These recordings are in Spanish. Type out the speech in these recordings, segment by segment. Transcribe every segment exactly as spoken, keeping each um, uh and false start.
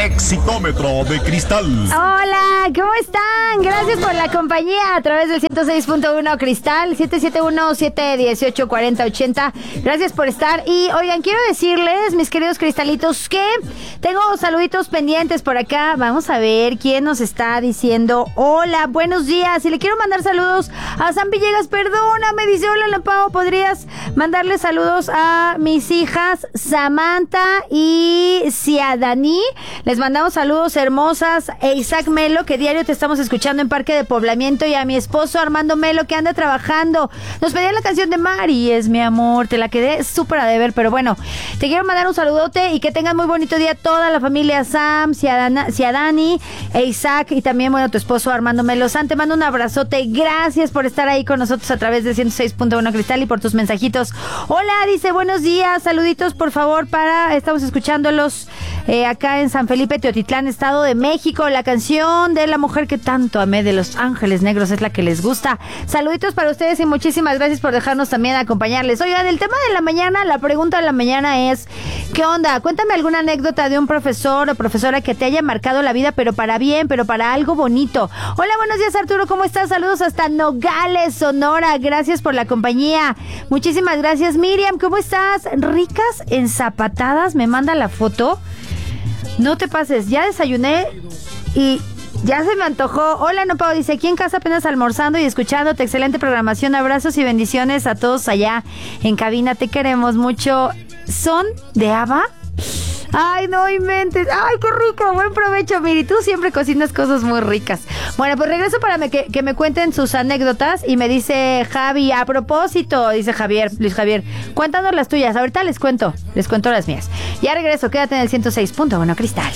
Exitómetro de Cristal. Hola, ¿cómo están? Gracias por la compañía a través del ciento seis punto uno Cristal, siete siete uno, siete uno ocho, cuatro cero ocho cero. Gracias por estar. Y oigan, quiero decirles, mis queridos cristalitos, que tengo saluditos pendientes por acá. Vamos a ver quién nos está diciendo hola, buenos días. Y le quiero mandar saludos a San Villegas. Perdóname, dice hola, Lapao. ¿Podrías mandarle saludos a mis hijas Samantha y Ciadaní? Les mandamos saludos hermosas. E Isaac Melo, que diario te estamos escuchando en Parque de Poblamiento, y a mi esposo Armando Melo, que anda trabajando. Nos pedían la canción de Mari, es mi amor. Te la quedé súper a deber, pero bueno, te quiero mandar un saludote y que tengan muy bonito día toda la familia Sam, Ciadana, Ciadani e Isaac, y también, bueno, tu esposo Armando Melo. Sam, te mando un abrazote. Gracias por estar ahí con nosotros a través de ciento seis punto uno Cristal y por tus mensajitos. Hola, dice, buenos días, saluditos por favor para, estamos escuchándolos eh, acá en San Felipe, Teotitlán, Estado de México. La canción de la mujer que tanto amé, de Los Ángeles Negros, es la que les gusta. Saluditos para ustedes y muchísimas gracias por dejarnos también acompañarles. Oigan, el tema de la mañana, la pregunta de la mañana es, ¿qué onda? Cuéntame alguna anécdota de un profesor o profesora que te haya marcado la vida, pero para bien, pero para algo bonito. Hola, buenos días, Arturo, ¿cómo estás? Saludos hasta Nogales, Sonora. Gracias por la compañía. Muchísimas gracias. Miriam, ¿cómo estás? Ricas enzapatadas, me manda la foto. No te pases, ya desayuné y ya se me antojó. Hola, no Pau, dice, aquí en casa apenas almorzando y escuchándote. Excelente programación, abrazos y bendiciones a todos allá en cabina, te queremos mucho. ¿Son de Ava? Ay, no inventes. Ay, qué rico, buen provecho, Miri. Tú siempre cocinas cosas muy ricas. Bueno, pues regreso para me, que, que me cuenten sus anécdotas. Y me dice Javi, a propósito, dice Javier, Luis Javier, cuéntanos las tuyas. Ahorita les cuento, les cuento las mías. Ya regreso, quédate en el ciento seis punto uno Cristal.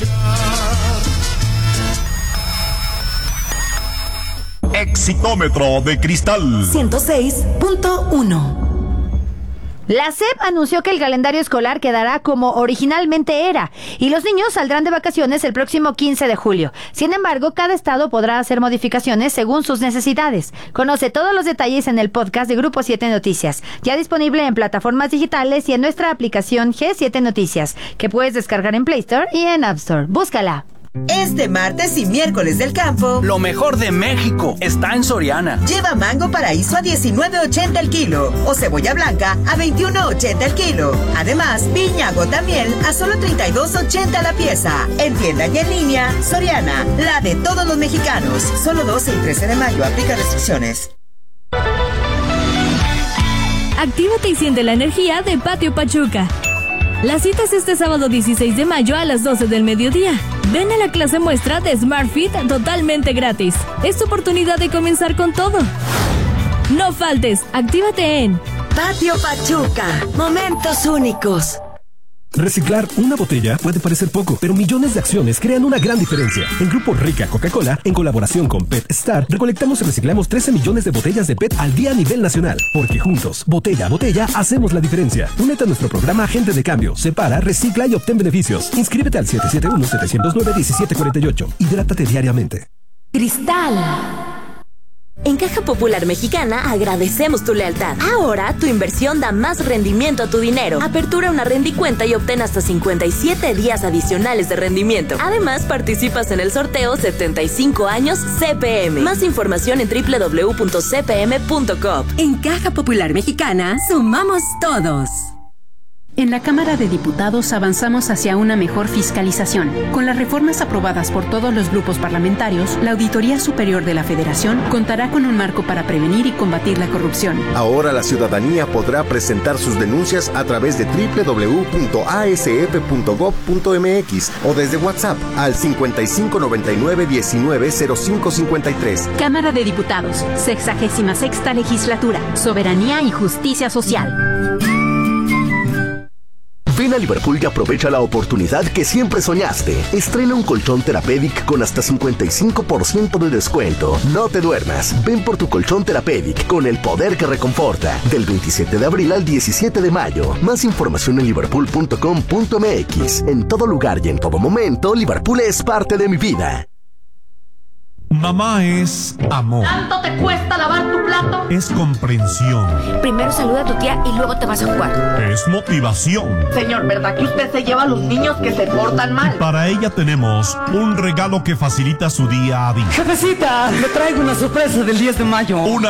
Exitómetro de Cristal. ciento seis punto uno. La S E P anunció que el calendario escolar quedará como originalmente era y los niños saldrán de vacaciones el próximo quince de julio. Sin embargo, cada estado podrá hacer modificaciones según sus necesidades. Conoce todos los detalles en el podcast de Grupo siete Noticias, ya disponible en plataformas digitales y en nuestra aplicación G siete Noticias, que puedes descargar en Play Store y en App Store. Búscala. Este martes y miércoles del campo, lo mejor de México está en Soriana. Lleva mango paraíso a diecinueve ochenta el kilo o cebolla blanca a veintiuno ochenta el kilo. Además, piña gota miel a solo treinta y dos ochenta la pieza. En tienda y en línea, Soriana, la de todos los mexicanos. Solo doce y trece de mayo, aplica restricciones. Actívate y siente la energía de Patio Pachuca. La cita es este sábado dieciséis de mayo a las doce del mediodía. Ven a la clase muestra de Smart Fit totalmente gratis. Es tu oportunidad de comenzar con todo. No faltes, actívate en Patio Pachuca, momentos únicos. Reciclar una botella puede parecer poco, pero millones de acciones crean una gran diferencia. En Grupo Rica Coca-Cola, en colaboración con Pet Star, recolectamos y reciclamos trece millones de botellas de P E T al día a nivel nacional. Porque juntos, botella a botella, hacemos la diferencia. Únete a nuestro programa Agente de Cambio. Separa, recicla y obtén beneficios. Inscríbete al siete siete uno, siete cero nueve, uno siete cuatro ocho. Hidrátate diariamente. Cristal. En Caja Popular Mexicana agradecemos tu lealtad. Ahora tu inversión da más rendimiento a tu dinero. Apertura una rendicuenta y obtén hasta cincuenta y siete días adicionales de rendimiento. Además, participas en el sorteo setenta y cinco años C P M. Más información en doble u doble u doble u punto c p m punto com. En Caja Popular Mexicana sumamos todos. En la Cámara de Diputados avanzamos hacia una mejor fiscalización. Con las reformas aprobadas por todos los grupos parlamentarios, la Auditoría Superior de la Federación contará con un marco para prevenir y combatir la corrupción. Ahora la ciudadanía podrá presentar sus denuncias a través de doble u doble u doble u punto a s f punto gob punto m x o desde WhatsApp al cincuenta y cinco noventa y nueve diecinueve cero cinco cincuenta y tres. Cámara de Diputados, sexagésima sexta Legislatura, Soberanía y Justicia Social. Ven a Liverpool y aprovecha la oportunidad que siempre soñaste. Estrena un colchón Therapeutic con hasta cincuenta y cinco por ciento de descuento. No te duermas. Ven por tu colchón Therapeutic con el poder que reconforta. Del veintisiete de abril al diecisiete de mayo. Más información en liverpool punto com punto m x. En todo lugar y en todo momento, Liverpool es parte de mi vida. Mamá es amor. ¿Tanto te cuesta lavar tu plato? Es comprensión. Primero saluda a tu tía y luego te vas a jugar. Es motivación. Señor, ¿verdad que usted se lleva a los niños que se portan mal? Para ella tenemos un regalo que facilita su día a día. Jefecita, le traigo una sorpresa del diez de mayo. Una